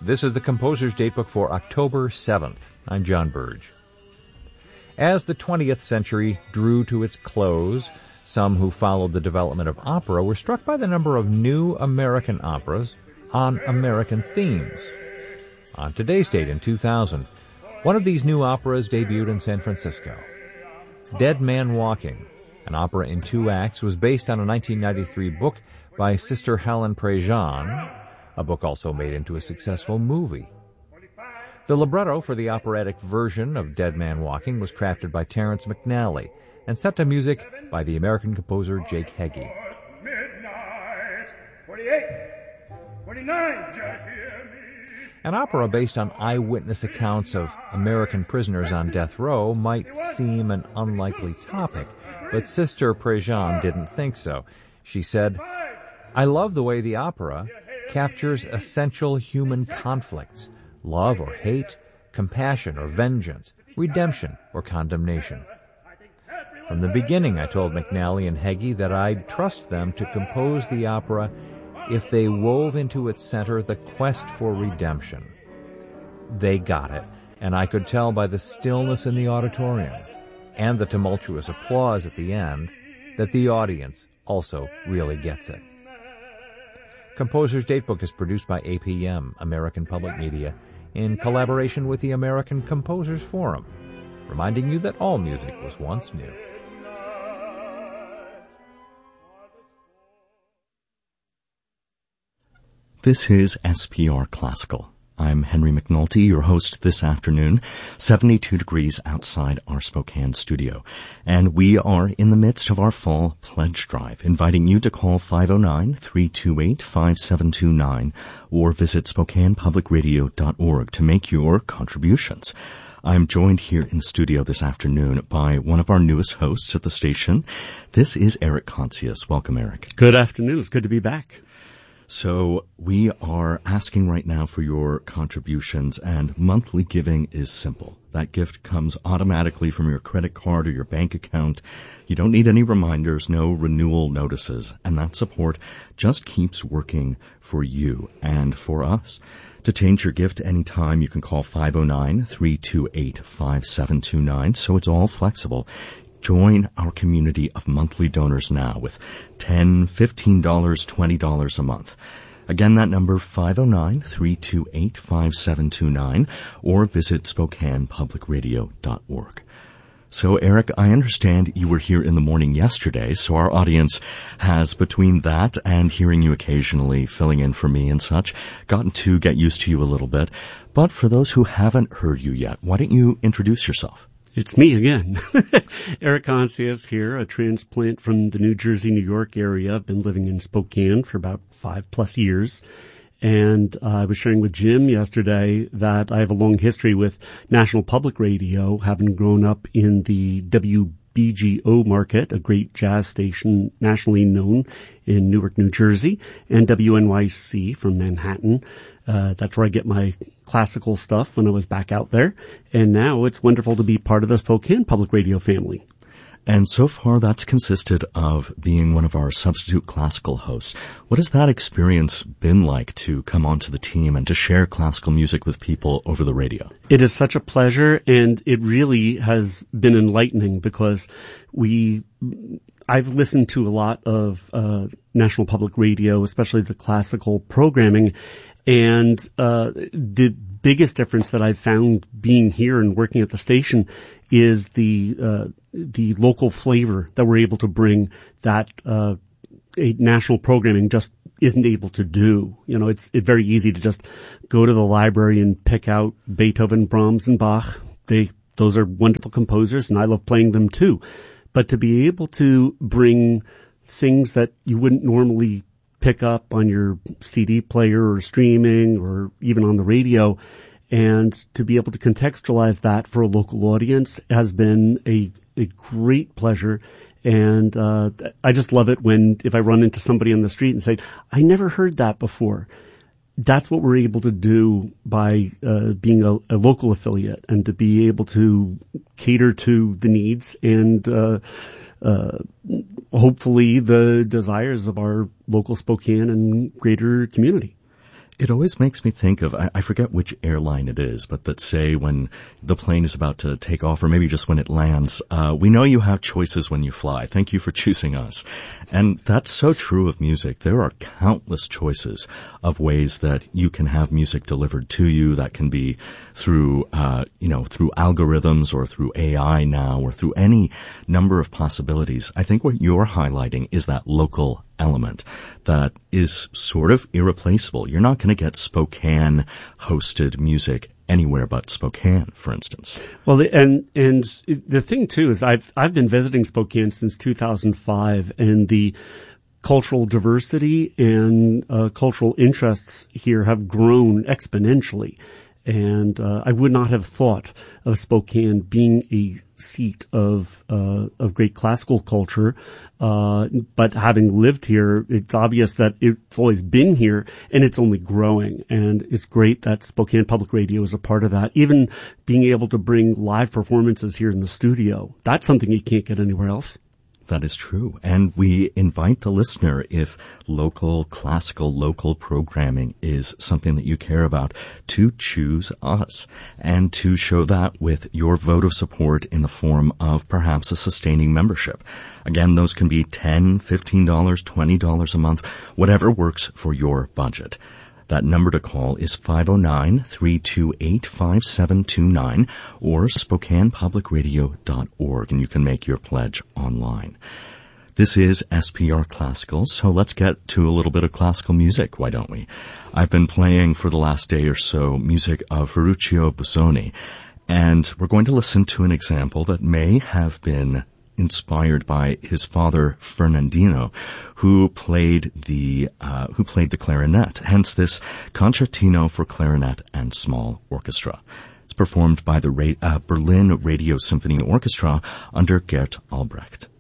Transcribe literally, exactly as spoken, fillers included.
This is the Composer's Datebook for October seventh. I'm John Burge. As the twentieth century drew to its close, some who followed the development of opera were struck by the number of new American operas on American themes. On today's date, in two thousand, one of these new operas debuted in San Francisco. Dead Man Walking, an opera in two acts, was based on a nineteen ninety-three book by Sister Helen Prejean, a book also made into a successful movie. The libretto for the operatic version of Dead Man Walking was crafted by Terrence McNally and set to music by the American composer Jake Heggie. Midnight, forty-eight, forty-nine, An opera based on eyewitness accounts of American prisoners on death row might seem an unlikely topic, but Sister Prejean didn't think so. She said, "I love the way the opera captures essential human conflicts, love or hate, compassion or vengeance, redemption or condemnation. From the beginning, I told McNally and Heggie that I'd trust them to compose the opera if they wove into its center the quest for redemption. They got it, and I could tell by the stillness in the auditorium and the tumultuous applause at the end that the audience also really gets it." Composer's Datebook is produced by A P M, American Public Media, in collaboration with the American Composers Forum, reminding you that all music was once new. This is S P R Classical. I'm Henry McNulty, your host this afternoon, seventy-two degrees outside our Spokane studio. And we are in the midst of our fall pledge drive, inviting you to call five oh nine, three two eight, five seven two nine or visit Spokane Public Radio dot org to make your contributions. I'm joined here in the studio this afternoon by one of our newest hosts at the station. This is Eric Concius. Welcome, Eric. Good afternoon. It's good to be back. So we are asking right now for your contributions, and monthly giving is simple. That gift comes automatically from your credit card or your bank account. You don't need any reminders, no renewal notices, and that support just keeps working for you and for us. To change your gift anytime, you can call five oh nine, three two eight, five seven two nine, so it's all flexible. Join our community of monthly donors now with ten dollars, fifteen dollars, twenty dollars a month. Again, that number, five oh nine, three two eight, five seven two nine, or visit Spokane Public Radio dot org. So, Eric, I understand you were here in the morning yesterday, so our audience has, between that and hearing you occasionally filling in for me and such, gotten to get used to you a little bit. But for those who haven't heard you yet, why don't you introduce yourself? It's me again. Eric Concius here, a transplant from the New Jersey, New York area. I've been living in Spokane for about five plus years. And uh, I was sharing with Jim yesterday that I have a long history with National Public Radio, having grown up in the W B G O market, a great jazz station nationally known in Newark, New Jersey, and W N Y C from Manhattan. Uh, that's where I get my classical stuff when I was back out there. And now it's wonderful to be part of the Spokane Public Radio family. And so far that's consisted of being one of our substitute classical hosts. What has that experience been like to come onto the team and to share classical music with people over the radio? It is such a pleasure, and it really has been enlightening because we, I've listened to a lot of uh, National Public Radio, especially the classical programming, and uh the biggest difference that I've found being here and working at the station is the uh the local flavor that we're able to bring that uh a national programming just isn't able to do. You know, it's it's very easy to just go to the library and pick out Beethoven, Brahms, and Bach. They those are wonderful composers, and I love playing them too. But to be able to bring things that you wouldn't normally pick up on your C D player or streaming or even on the radio, and to be able to contextualize that for a local audience has been a, a great pleasure. And uh I just love it when, if I run into somebody on the street and say, I never heard that before. That's what we're able to do by uh being a, a local affiliate, and to be able to cater to the needs and uh uh hopefully the desires of our local Spokane and greater community. It always makes me think of, I, I forget which airline it is, but that say when the plane is about to take off, or maybe just when it lands, uh, we know you have choices when you fly. Thank you for choosing us. And that's so true of music. There are countless choices of ways that you can have music delivered to you. That can be through, uh, you know, through algorithms or through A I now or through any number of possibilities. I think what you're highlighting is that local element that is sort of irreplaceable. You're not going to get Spokane hosted music anywhere but Spokane, for instance. Well, and and the thing too is I've I've been visiting Spokane since two thousand five, and the cultural diversity and uh, cultural interests here have grown exponentially. And uh, I would not have thought of Spokane being a seat of uh, of great classical culture, uh, but having lived here, it's obvious that it's always been here, and it's only growing. And it's great that Spokane Public Radio is a part of that. Even being able to bring live performances here in the studio, that's something you can't get anywhere else. That is true. And we invite the listener, if local, classical, local programming is something that you care about, to choose us and to show that with your vote of support in the form of perhaps a sustaining membership. Again, those can be ten dollars, fifteen dollars, twenty dollars a month, whatever works for your budget. That number to call is five oh nine, three two eight, five seven two nine or Spokane Public Radio dot org, and you can make your pledge online. This is S P R Classical, so let's get to a little bit of classical music, why don't we? I've been playing for the last day or so music of Ferruccio Busoni, and we're going to listen to an example that may have been inspired by his father Fernandino, who played the uh, who played the clarinet. Hence this concertino for clarinet and small orchestra. It's performed by the Ra- uh, Berlin Radio Symphony Orchestra under Gert Albrecht.